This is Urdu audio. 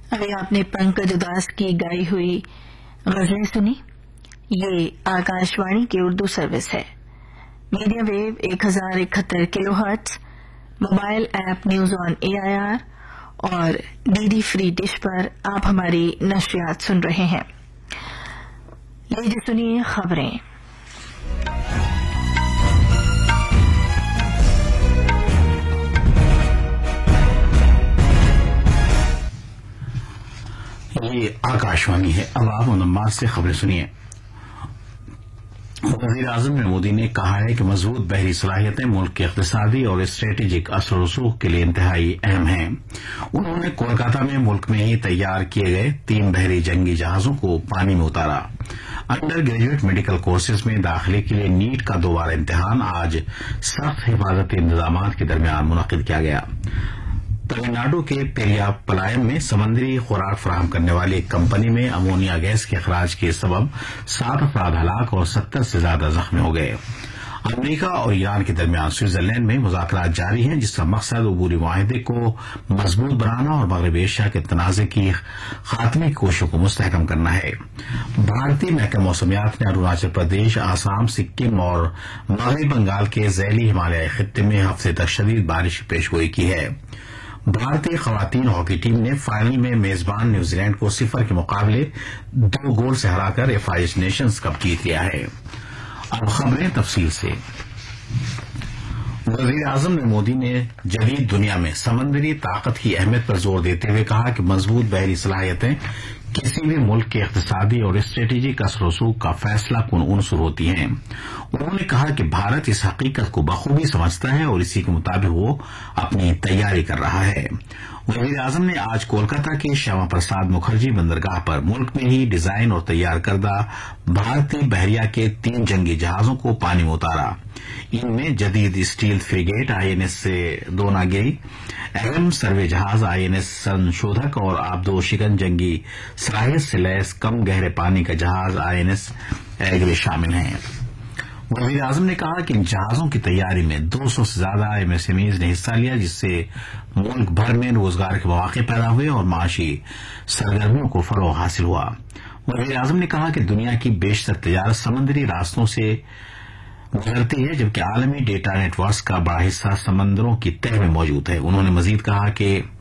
ابھی آپ نے پنکج اداس کی گائی ہوئی غزلیں سنی. یہ آکاشوانی کی اردو سروس ہے. Media view 1071 kilo hertz, mobile app news on AIR اور DD فری ڈش پر آپ ہماری نشریات سن رہے ہیں. لیجیے سنیے خبریں. یہ آکاشوانی ہے. اب آپ منمار سے خبریں سنیے. وزیر اعظم مودی نے کہا ہے کہ مضبوط بحری صلاحیتیں ملک کے اقتصادی اور اسٹریٹجک اثر و رسوخ کے لیے انتہائی اہم ہیں. انہوں نے کولکاتہ میں ملک میں ہی تیار کیے گئے 3 بحری جنگی جہازوں کو پانی میں اتارا. انڈر گریجویٹ میڈیکل کورسز میں داخلے کے لیے نیٹ کا دوبارہ امتحان آج سخت حفاظتی انتظامات کے درمیان منعقد کیا گیا. تمل ناڈو کے پیریا پلائم میں سمندری خوراک فراہم کرنے والی ایک کمپنی میں امونیا گیس کے اخراج کے سبب 7 افراد ہلاک اور 70 سے زیادہ زخمی ہو گئے. امریکہ اور ایران کے درمیان سوئٹزرلینڈ میں مذاکرات جاری ہیں، جس کا مقصد عبوری معاہدے کو مضبوط بنانا اور مغربی ایشیا کے تنازع کی خاتمے کی کوششوں کو مستحکم کرنا ہے. بھارتی محکمہ موسمیات نے اروناچل پردیش، آسام، سکم اور مغربی بنگال کے ذیلی ہمالیائی خطے میں ہفتے تک شدید بارش کی پیشگوئی کی ہے. بھارتی خواتین ہاکی ٹیم نے فائنل میں میزبان نیوزی لینڈ کو 0 کے مقابلے 2 گول سے ہرا کر FIH نیشنز کپ جیت لیا ہے. اب خبریں تفصیل سے. وزیر اعظم مودی نے جدید دنیا میں سمندری طاقت کی اہمیت پر زور دیتے ہوئے کہا کہ مضبوط بحری صلاحیتیں کسی بھی ملک کے اقتصادی اور اسٹریٹجک اثر و رسوخ کا فیصلہ کن عنصر ہوتی ہیں. انہوں نے کہا کہ بھارت اس حقیقت کو بخوبی سمجھتا ہے اور اسی کے مطابق وہ اپنی تیاری کر رہا ہے. وزیر اعظم نے آج کولکاتہ کے شیاما پرساد مکھرجی بندرگاہ پر ملک میں ہی ڈیزائن اور تیار کردہ بھارتی بحریہ کے 3 جنگی جہازوں کو پانی میں اتارا. ان میں جدید اسٹیل فریگیٹ INS دوناگیری، اہم سروے جہاز INS سنشودھک اور آبدوشکن جنگی صلاحیت سے لیس کم گہرے پانی کا جہاز INS ایگرے شامل ہیں. وزیر اعظم نے کہا کہ ان جہازوں کی تیاری میں 200 سے زیادہ MSMEs نے حصہ لیا، جس سے ملک بھر میں روزگار کے مواقع پیدا ہوئے اور معاشی سرگرمیوں کو فروغ حاصل ہوا. وزیر اعظم نے کہا کہ دنیا کی بیشتر تجارت سمندری راستوں سے گزرتی ہے، جبکہ عالمی ڈیٹا نیٹ ورکس کا بڑا حصہ سمندروں کی تہہ میں موجود ہے. انہوں نے مزید کہا کہ